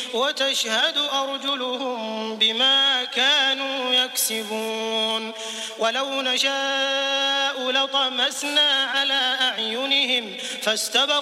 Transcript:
وتشهد أرجلهم بما كانوا يكسبون ولو نشاء لطمسنا على أعينهم فاستبقوا